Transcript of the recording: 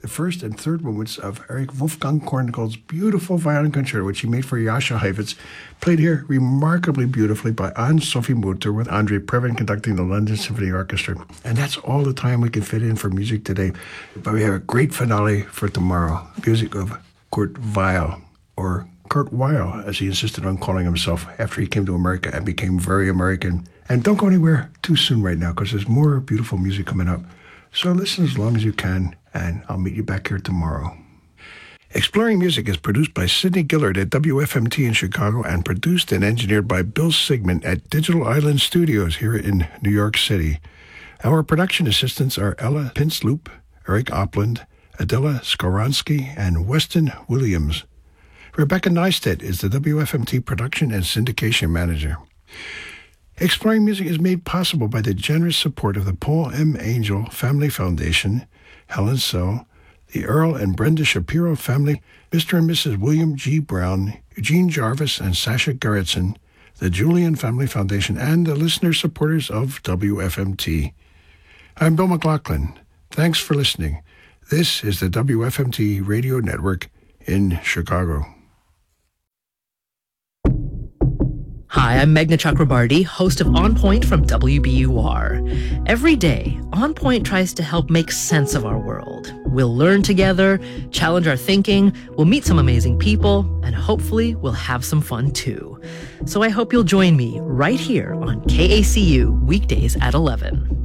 the first and third movements of Erich Wolfgang Korngold's beautiful violin concerto, which he made for Jascha Heifetz, played here remarkably beautifully by Anne-Sophie Mutter with Andre Previn conducting the London Symphony Orchestra. And that's all the time we can fit in for music today. But we have a great finale for tomorrow. Music of Kurt Weill, or Kurt Weill, as he insisted on calling himself after he came to America and became very American. And don't go anywhere too soon right now, because there's more beautiful music coming up. So listen as long as you can, and I'll meet you back here tomorrow. Exploring Music is produced by Sidney Gillard at WFMT in Chicago and produced and engineered by Bill Sigmund at Digital Island Studios here in New York City. Our production assistants are Ella Pinsloop, Eric Opland, Adela Skoronsky, and Weston Williams. Rebecca Neistat is the WFMT production and syndication manager. Exploring Music is made possible by the generous support of the Paul M. Angel Family Foundation, Helen So, the Earl and Brenda Shapiro family, Mr. and Mrs. William G. Brown, Eugene Jarvis, and Sasha Gerritsen, the Julian Family Foundation, and the listener supporters of WFMT. I'm Bill McLaughlin. Thanks for listening. This is the WFMT Radio Network in Chicago. Hi, I'm Meghna Chakrabarty, host of On Point from WBUR. Every day, On Point tries to help make sense of our world. We'll learn together, challenge our thinking, we'll meet some amazing people, and hopefully we'll have some fun too. So I hope you'll join me right here on KACU weekdays at 11.